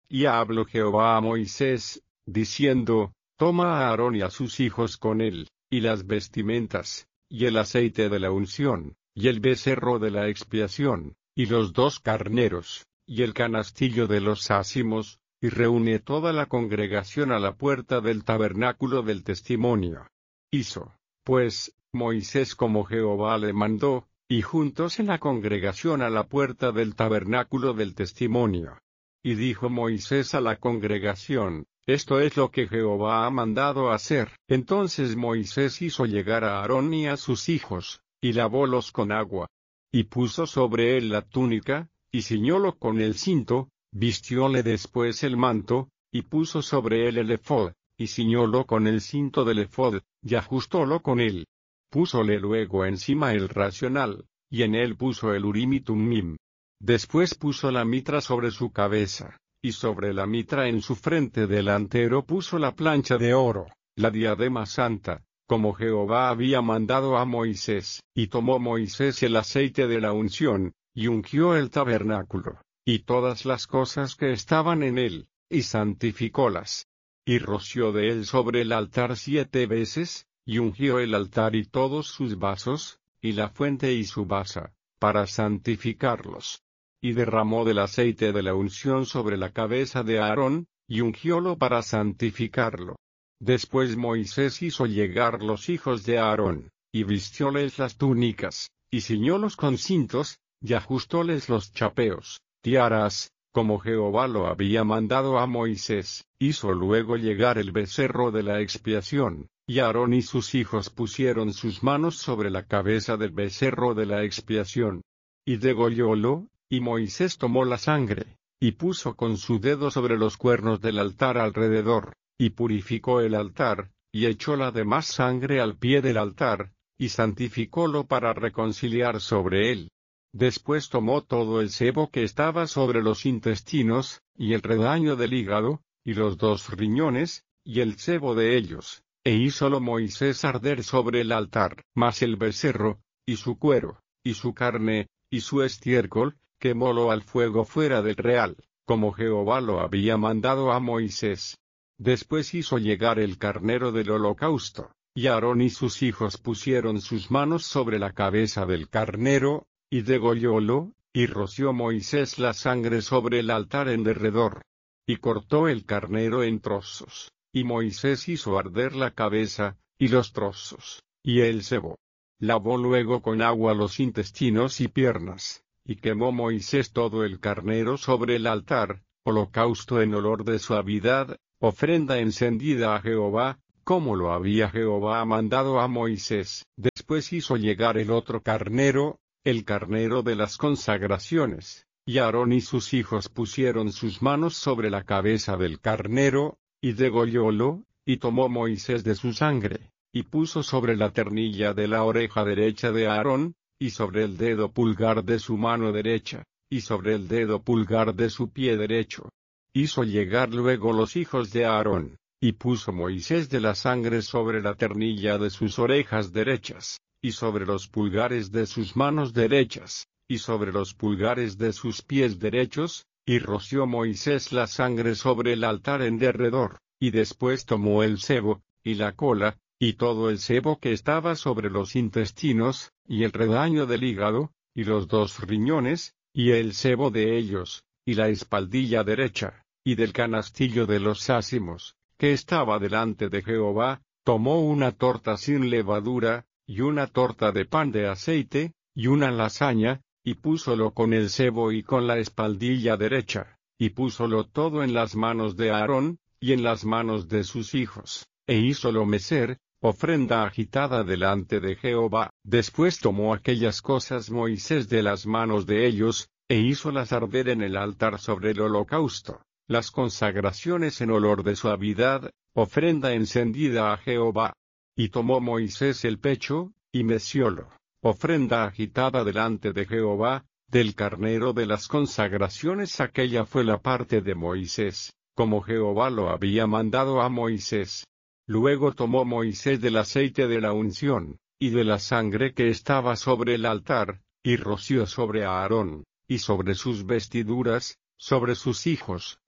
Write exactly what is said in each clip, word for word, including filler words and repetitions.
Y habló Jehová a Moisés, diciendo, toma a Aarón y a sus hijos con él, y las vestimentas, y el aceite de la unción, y el becerro de la expiación, y los dos carneros, y el canastillo de los ázimos, y reúne toda la congregación a la puerta del tabernáculo del testimonio. Hizo, pues, Moisés como Jehová le mandó, y juntos en la congregación a la puerta del tabernáculo del testimonio. Y dijo Moisés a la congregación, esto es lo que Jehová ha mandado hacer. Entonces Moisés hizo llegar a Aarón y a sus hijos, y lavólos con agua. Y puso sobre él la túnica, y ciñólo con el cinto, vistióle después el manto, y puso sobre él el ephod, y ciñólo con el cinto del ephod, y ajustólo con él. Púsole luego encima el racional, y en él puso el urim y tumim. Después puso la mitra sobre su cabeza, y sobre la mitra en su frente delantero puso la plancha de oro, la diadema santa, como Jehová había mandado a Moisés. Y tomó Moisés el aceite de la unción, y ungió el tabernáculo, y todas las cosas que estaban en él, y santificólas. Y roció de él sobre el altar siete veces, y ungió el altar y todos sus vasos, y la fuente y su basa, para santificarlos. Y derramó del aceite de la unción sobre la cabeza de Aarón, y ungiólo para santificarlo. Después Moisés hizo llegar los hijos de Aarón, y vistióles las túnicas, y ciñólos con cintos, y ajustóles los chapeos, tiaras, como Jehová lo había mandado a Moisés. Hizo luego llegar el becerro de la expiación, y Aarón y sus hijos pusieron sus manos sobre la cabeza del becerro de la expiación. Y degollólo, y Moisés tomó la sangre, y puso con su dedo sobre los cuernos del altar alrededor, y purificó el altar, y echó la demás sangre al pie del altar, y santificólo para reconciliar sobre él. Después tomó todo el sebo que estaba sobre los intestinos, y el redaño del hígado, y los dos riñones, y el sebo de ellos, e hízolo Moisés arder sobre el altar. Mas el becerro, y su cuero, y su carne, y su estiércol, quemólo al fuego fuera del real, como Jehová lo había mandado a Moisés. Después hizo llegar el carnero del holocausto, y Aarón y sus hijos pusieron sus manos sobre la cabeza del carnero, y degollólo, y roció Moisés la sangre sobre el altar en derredor. Y cortó el carnero en trozos, y Moisés hizo arder la cabeza, y los trozos, y el sebo. Lavó luego con agua los intestinos y piernas, y quemó Moisés todo el carnero sobre el altar, holocausto en olor de suavidad, ofrenda encendida a Jehová, como lo había Jehová mandado a Moisés. Después hizo llegar el otro carnero, el carnero de las consagraciones, y Aarón y sus hijos pusieron sus manos sobre la cabeza del carnero, y degollólo, y tomó Moisés de su sangre, y puso sobre la ternilla de la oreja derecha de Aarón, y sobre el dedo pulgar de su mano derecha, y sobre el dedo pulgar de su pie derecho. Hizo llegar luego los hijos de Aarón, y puso Moisés de la sangre sobre la ternilla de sus orejas derechas, y sobre los pulgares de sus manos derechas, y sobre los pulgares de sus pies derechos, y roció Moisés la sangre sobre el altar en derredor, y después tomó el sebo, y la cola, y todo el sebo que estaba sobre los intestinos, y el redaño del hígado, y los dos riñones, y el sebo de ellos, y la espaldilla derecha, y del canastillo de los ázimos, que estaba delante de Jehová, tomó una torta sin levadura, y una torta de pan de aceite, y una lasaña, y púsolo con el sebo y con la espaldilla derecha, y púsolo todo en las manos de Aarón, y en las manos de sus hijos, e hízolo mecer, ofrenda agitada delante de Jehová. Después tomó aquellas cosas Moisés de las manos de ellos, e hízolas arder en el altar sobre el holocausto, las consagraciones en olor de suavidad, ofrenda encendida a Jehová. Y tomó Moisés el pecho, y meciólo, ofrenda agitada delante de Jehová, del carnero de las consagraciones. Aquella fue la parte de Moisés, como Jehová lo había mandado a Moisés. Luego tomó Moisés del aceite de la unción, y de la sangre que estaba sobre el altar, y roció sobre Aarón, y sobre sus vestiduras, sobre sus hijos,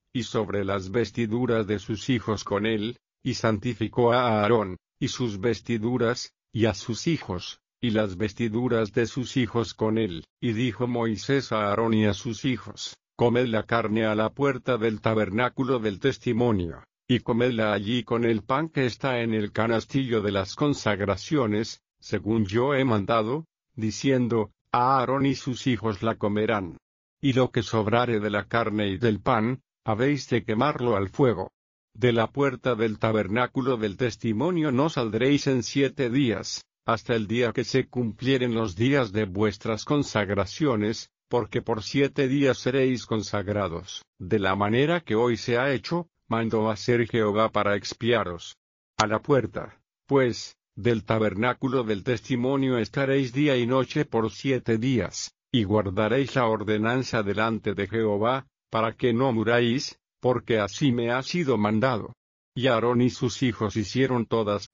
y sobre las vestiduras de sus hijos con él, y santificó a Aarón, y sus vestiduras, y a sus hijos, y las vestiduras de sus hijos con él. Y dijo Moisés a Aarón y a sus hijos: Comed la carne a la puerta del tabernáculo del testimonio, y comedla allí con el pan que está en el canastillo de las consagraciones, según yo he mandado, diciendo: a Aarón y sus hijos la comerán. Y lo que sobrare de la carne y del pan, habéis de quemarlo al fuego. De la puerta del tabernáculo del testimonio no saldréis en siete días, hasta el día que se cumplieren los días de vuestras consagraciones, porque por siete días seréis consagrados. De la manera que hoy se ha hecho, mandó hacer Jehová para expiaros. A la puerta, pues, del tabernáculo del testimonio estaréis día y noche por siete días, y guardaréis la ordenanza delante de Jehová, para que no muráis, porque así me ha sido mandado. Y Aarón y sus hijos hicieron todas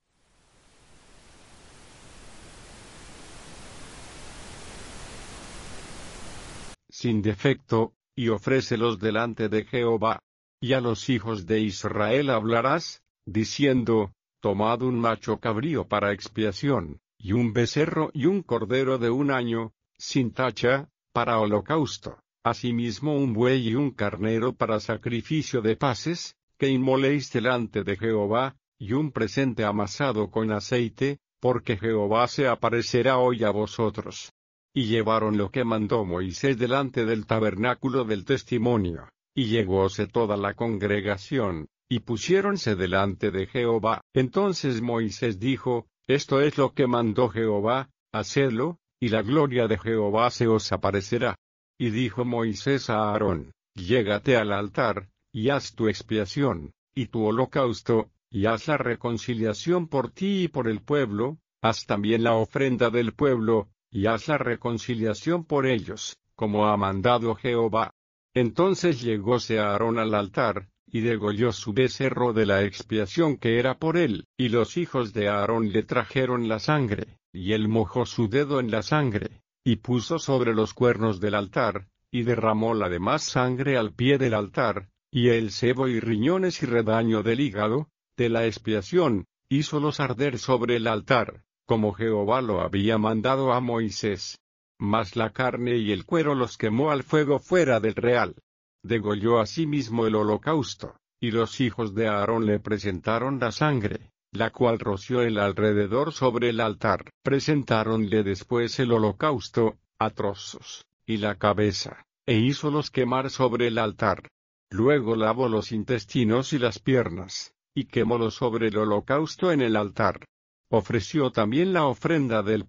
sin defecto, y ofrécelos delante de Jehová. Y a los hijos de Israel hablarás, diciendo: Tomad un macho cabrío para expiación, y un becerro y un cordero de un año, sin tacha, para holocausto, asimismo un buey y un carnero para sacrificio de paces, que inmoléis delante de Jehová, y un presente amasado con aceite, porque Jehová se aparecerá hoy a vosotros. Y llevaron lo que mandó Moisés delante del tabernáculo del testimonio, y llegóse toda la congregación, y pusiéronse delante de Jehová. Entonces Moisés dijo: Esto es lo que mandó Jehová, hacedlo, y la gloria de Jehová se os aparecerá. Y dijo Moisés a Aarón: Llégate al altar, y haz tu expiación, y tu holocausto, y haz la reconciliación por ti y por el pueblo, haz también la ofrenda del pueblo, y haz la reconciliación por ellos, como ha mandado Jehová. Entonces llegóse Aarón al altar, y degolló su becerro de la expiación que era por él, y los hijos de Aarón le trajeron la sangre, y él mojó su dedo en la sangre, y puso sobre los cuernos del altar, y derramó la demás sangre al pie del altar, y el sebo y riñones y redaño del hígado, de la expiación, hízolos arder sobre el altar, como Jehová lo había mandado a Moisés. Mas la carne y el cuero los quemó al fuego fuera del real. Degolló asimismo el holocausto, y los hijos de Aarón le presentaron la sangre, la cual roció el alrededor sobre el altar. Presentáronle después el holocausto, a trozos, y la cabeza, e hízolos quemar sobre el altar. Luego lavó los intestinos y las piernas, y quemólos sobre el holocausto en el altar. Ofreció también la ofrenda del